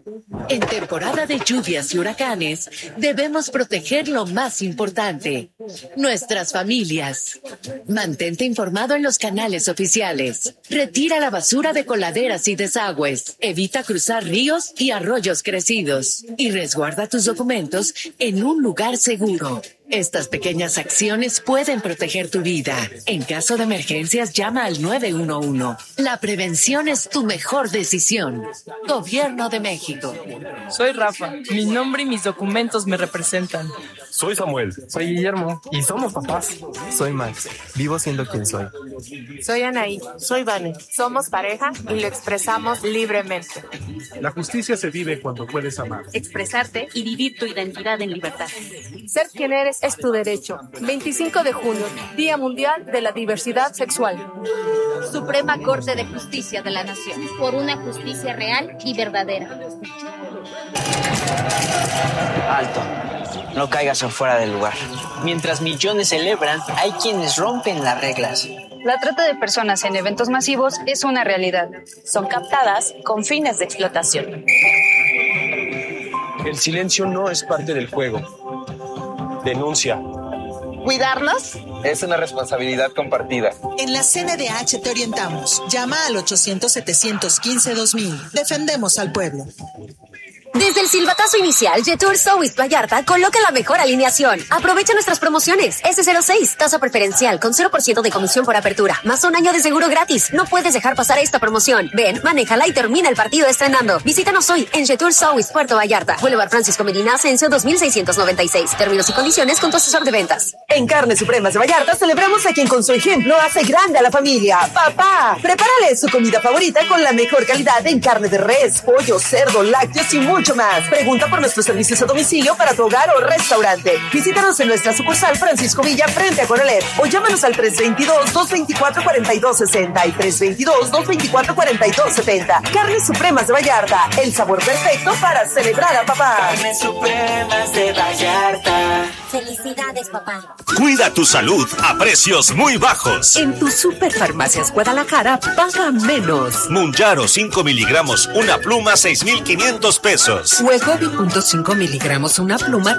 En temporada de lluvias y huracanes, debemos proteger lo más importante, nuestras familias. Mantente informado en los canales oficiales. Retira la basura de coladeras y desagües. Evita cruzar ríos y arroyos crecidos. Y resguarda tus documentos en un lugar seguro. Estas pequeñas acciones pueden proteger tu vida. En caso de emergencias, llama al 911. La prevención es tu mejor decisión. Gobierno de México. Soy Rafa. Mi nombre y mis documentos me representan. Soy Samuel. Soy Guillermo. Y somos papás. Soy Max. Vivo siendo quien soy. Soy Anaí. Soy Vane. Somos pareja y lo expresamos libremente. La justicia se vive cuando puedes amar. Expresarte y vivir tu identidad en libertad. Ser quien eres es tu derecho. 25 de junio, Día Mundial de la Diversidad Sexual. Suprema Corte de Justicia de la Nación. Por una justicia real y verdadera. Alto. No caigas afuera del lugar. Mientras millones celebran, hay quienes rompen las reglas. La trata de personas en eventos masivos es una realidad. Son captadas con fines de explotación. El silencio no es parte del juego. Denuncia. ¿Cuidarnos? Es una responsabilidad compartida. En la CNDH te orientamos. Llama al 800-715-2000. Defendemos al pueblo. Desde el silbatazo inicial, Jetour South Vallarta coloca la mejor alineación. Aprovecha nuestras promociones. S06, tasa preferencial con 0% de comisión por apertura, más un año de seguro gratis. No puedes dejar pasar esta promoción. Ven, manéjala y termina el partido estrenando. Visítanos hoy en Jetour South Puerto Vallarta. Boulevard Francisco Medina Ascenso 2696. Términos y condiciones con tu asesor de ventas. En Carnes Supremas de Vallarta celebramos a quien con su ejemplo hace grande a la familia. Papá, prepárale su comida favorita con la mejor calidad en carne de res, pollo, cerdo, lácteos y mucho más. Pregunta por nuestros servicios a domicilio para tu hogar o restaurante. Visítanos en nuestra sucursal Francisco Villa frente a Coralet o llámanos al 322-224-4260 y 322-224-4270. Carnes Supremas de Vallarta, el sabor perfecto para celebrar a papá. Carnes Supremas de Vallarta. Felicidades, papá. Cuida tu salud a precios muy bajos. En tu Superfarmacias Guadalajara, paga menos. Munjaro 5 miligramos, una pluma, 6,500 pesos. Wegovy 0.5 miligramos, una pluma,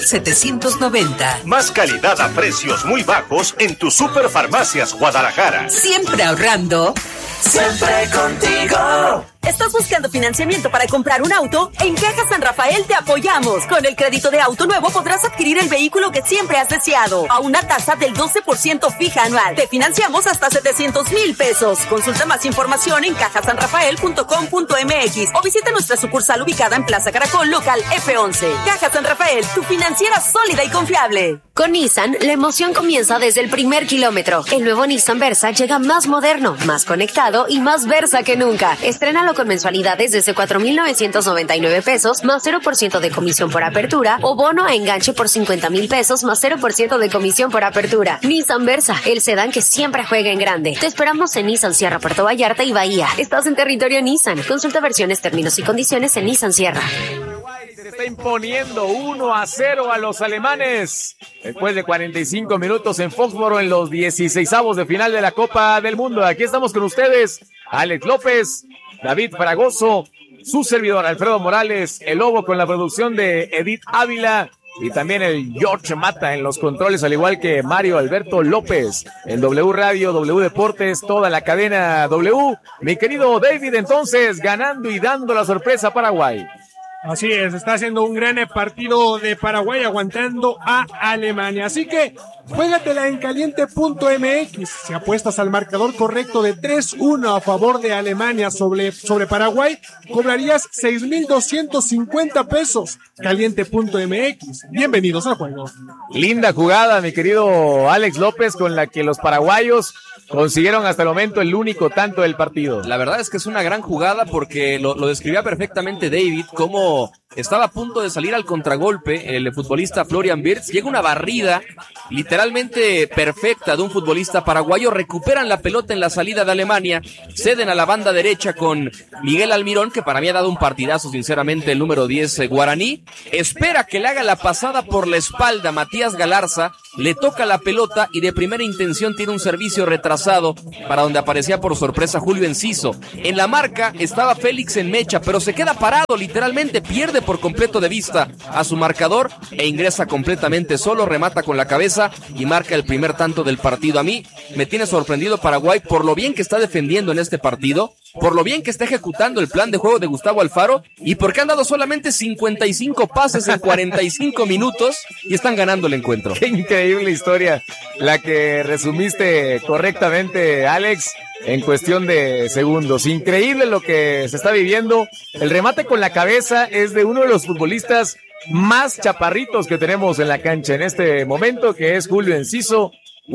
3,790. Más calidad a precios muy bajos en tu Superfarmacias Guadalajara. Siempre ahorrando. Siempre contigo. ¿Estás buscando financiamiento para comprar un auto? En Caja San Rafael te apoyamos. Con el crédito de auto nuevo podrás adquirir el vehículo que siempre has deseado a una tasa del 12% fija anual. Te financiamos hasta 700,000 pesos. Consulta más información en cajasanrafael.com.mx o visita nuestra sucursal ubicada en Plaza Caracol, local F11. Caja San Rafael, tu financiera sólida y confiable. Con Nissan, la emoción comienza desde el primer kilómetro. El nuevo Nissan Versa llega más moderno, más conectado y más Versa que nunca. Estrénalo con mensualidades desde 4,999 pesos, más 0% de comisión por apertura, o bono a enganche por 50,000 pesos, más 0% de comisión por apertura. Nissan Versa, el sedán que siempre juega en grande. Te esperamos en Nissan Sierra, Puerto Vallarta y Bahía. Estás en territorio Nissan. Consulta versiones, términos y condiciones en Nissan Sierra. Se está imponiendo 1-0 a los alemanes. Después de 45 minutos en Foxboro en los 16avos de final de la Copa del Mundo. Aquí estamos con ustedes, Alex López, David Fragoso, su servidor Alfredo Morales, el Lobo con la producción de Edith Ávila y también el George Mata en los controles, al igual que Mario Alberto López en W Radio, W Deportes, toda la cadena W. Mi querido David, entonces, ganando y dando la sorpresa a Paraguay. Así es, está haciendo un gran partido de Paraguay aguantando a Alemania. Así que juégatela en caliente.mx. Si apuestas al marcador correcto de 3-1 a favor de Alemania sobre Paraguay, cobrarías 6,250 pesos. Caliente.mx. Bienvenidos al juego. Linda jugada, mi querido Alex López, con la que los paraguayos consiguieron hasta el momento el único tanto del partido. La verdad es que es una gran jugada porque lo describía perfectamente David, cómo estaba a punto de salir al contragolpe el futbolista Florian Wirtz, llega una barrida literalmente perfecta de un futbolista paraguayo, recuperan la pelota en la salida de Alemania, ceden a la banda derecha con Miguel Almirón, que para mí ha dado un partidazo sinceramente el número 10 guaraní, espera que le haga la pasada por la espalda Matías Galarza, le toca la pelota y de primera intención tiene un servicio retrasado para donde aparecía por sorpresa Julio Enciso. En la marca estaba Félix en mecha, pero se queda parado literalmente, pierde por completo de vista a su marcador e ingresa completamente solo, remata con la cabeza y marca el primer tanto del partido. A mí me tiene sorprendido Paraguay por lo bien que está defendiendo en este partido, por lo bien que está ejecutando el plan de juego de Gustavo Alfaro y porque han dado solamente 55 pases en 45 minutos y están ganando el encuentro. Qué increíble historia la que resumiste correctamente, Alex, en cuestión de segundos. Increíble lo que se está viviendo. El remate con la cabeza es de uno de los futbolistas más chaparritos que tenemos en la cancha en este momento, que es Julio Enciso,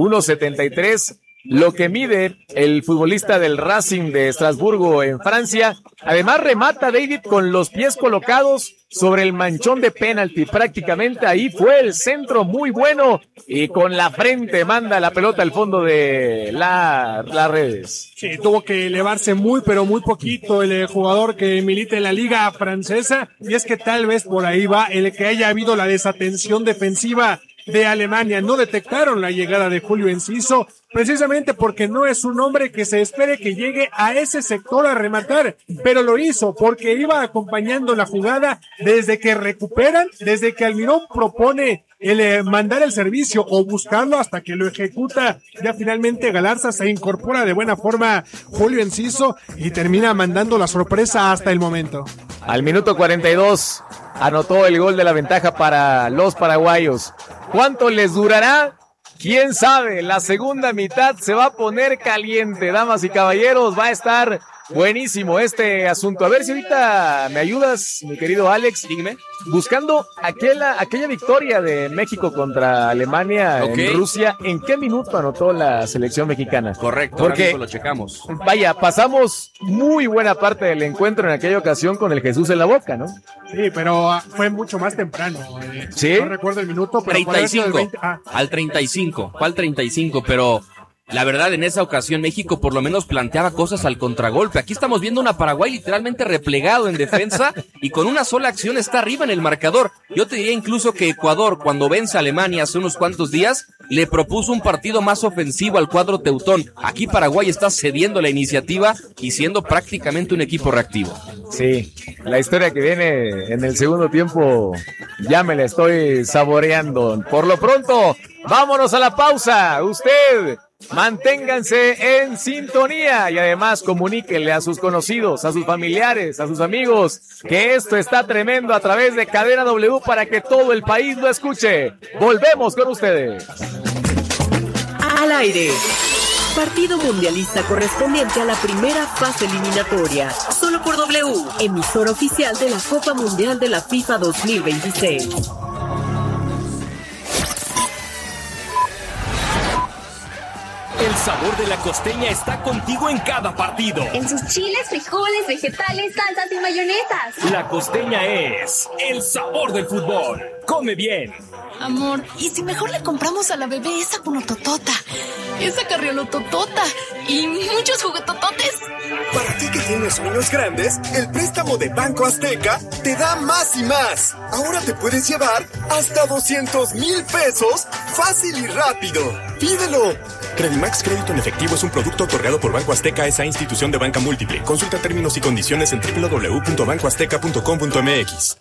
1.73. Lo que mide el futbolista del Racing de Estrasburgo en Francia. Además remata David con los pies colocados sobre el manchón de penalti. Prácticamente ahí fue el centro muy bueno y con la frente manda la pelota al fondo de las redes. Sí, tuvo que elevarse muy pero muy poquito el jugador que milita en la liga francesa y es que tal vez por ahí va el que haya habido la desatención defensiva de Alemania. No detectaron la llegada de Julio Enciso, precisamente porque no es un hombre que se espere que llegue a ese sector a rematar, pero lo hizo porque iba acompañando la jugada desde que recuperan, desde que Almirón propone el mandar el servicio o buscarlo hasta que lo ejecuta. Ya finalmente Galarza se incorpora de buena forma Julio Enciso y termina mandando la sorpresa hasta el momento. Al minuto 42 anotó el gol de la ventaja para los paraguayos. ¿Cuánto les durará? ¿Quién sabe? La segunda mitad se va a poner caliente, damas y caballeros. Va a estar buenísimo este asunto. A ver si ahorita me ayudas, mi querido Alex. Dígame. Buscando aquella victoria de México contra Alemania en Rusia, ¿en qué minuto anotó la selección mexicana? Correcto, porque ahora mismo lo checamos. Vaya, pasamos muy buena parte del encuentro en aquella ocasión con el Jesús en la boca, ¿no? Sí, pero fue mucho más temprano. ¿Sí? No recuerdo el minuto, pero 35, al 35, fue al 35, pero la verdad en esa ocasión México por lo menos planteaba cosas al contragolpe. Aquí estamos viendo una Paraguay literalmente replegado en defensa y con una sola acción está arriba en el marcador. Yo te diría incluso que Ecuador, cuando vence a Alemania hace unos cuantos días, le propuso un partido más ofensivo al cuadro teutón. Aquí Paraguay está cediendo la iniciativa y siendo prácticamente un equipo reactivo. Sí, la historia que viene en el segundo tiempo ya me la estoy saboreando. Por lo pronto, vámonos a la pausa. Usted manténganse en sintonía y además comuníquenle a sus conocidos, a sus familiares, a sus amigos que esto está tremendo a través de Cadena W para que todo el país lo escuche. Volvemos con ustedes. Al aire. Partido mundialista correspondiente a la primera fase eliminatoria. Solo por W, emisora oficial de la Copa Mundial de la FIFA 2026. El sabor de la costeña está contigo en cada partido. En sus chiles, frijoles, vegetales, salsas y mayonesas. La costeña es el sabor del fútbol. Come bien. Amor, ¿y si mejor le compramos a la bebé esa cunototota? Esa carriolototota y muchos juguetototes. Para ti que tienes sueños grandes, el préstamo de Banco Azteca te da más y más. Ahora te puedes llevar hasta 200,000 pesos fácil y rápido. ¡Pídelo! Credimax Crédito en Efectivo es un producto otorgado por Banco Azteca, esa institución de banca múltiple. Consulta términos y condiciones en www.bancoazteca.com.mx.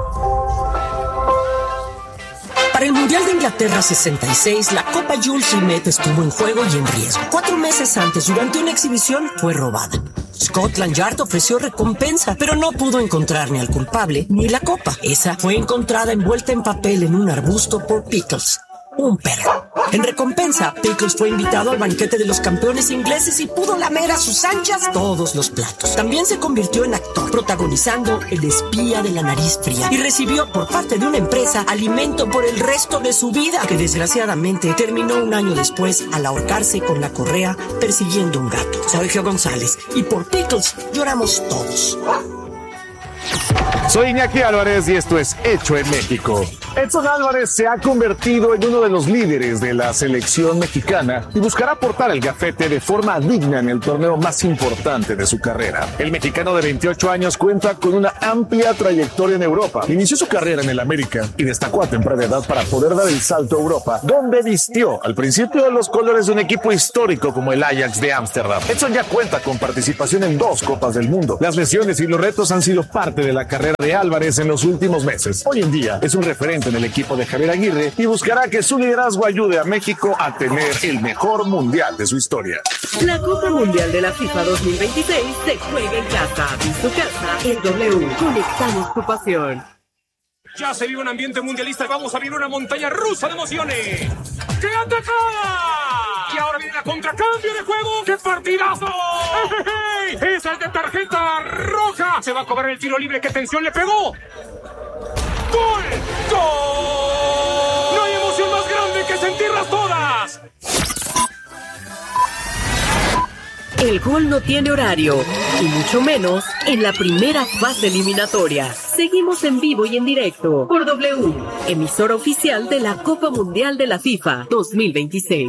Para el Mundial de Inglaterra 66, la Copa Jules Rimet estuvo en juego y en riesgo. 4 meses antes, durante una exhibición, fue robada. Scotland Yard ofreció recompensa, pero no pudo encontrar ni al culpable ni la copa. Esa fue encontrada envuelta en papel en un arbusto por Pickles, un perro. En recompensa, Pickles fue invitado al banquete de los campeones ingleses y pudo lamer a sus anchas todos los platos. También se convirtió en actor, protagonizando El espía de la nariz fría, y recibió por parte de una empresa alimento por el resto de su vida, que desgraciadamente terminó un año después al ahorcarse con la correa persiguiendo un gato. Sergio González, y por Pickles lloramos todos. Soy Iñaki Álvarez y esto es Hecho en México. Edson Álvarez se ha convertido en uno de los líderes de la selección mexicana y buscará portar el gafete de forma digna en el torneo más importante de su carrera. El mexicano de 28 años cuenta con una amplia trayectoria en Europa. Inició su carrera en el América y destacó a temprana edad para poder dar el salto a Europa, donde vistió al principio los colores de un equipo histórico como el Ajax de Ámsterdam. Edson ya cuenta con participación en 2 Copas del Mundo. Las lesiones y los retos han sido parte de la carrera de Álvarez en los últimos meses. Hoy en día es un referente en el equipo de Javier Aguirre y buscará que su liderazgo ayude a México a tener el mejor mundial de su historia. La Copa Mundial de la FIFA 2026 se juega en casa. Y su casa es W. Conectamos tu pasión. Ya se vive un ambiente mundialista y vamos a vivir una montaña rusa de emociones. ¡Qué atacada! Y ahora viene la contracambio de juego. ¡Qué partidazo! ¡Ey! ¡Esa es de tarjeta roja! Se va a cobrar el tiro libre. ¡Qué tensión le pegó! ¡Gol! ¡Gol! No hay emoción más grande que sentirlas todas. El gol no tiene horario, y mucho menos en la primera fase eliminatoria. Seguimos en vivo y en directo por W, emisora oficial de la Copa Mundial de la FIFA 2026.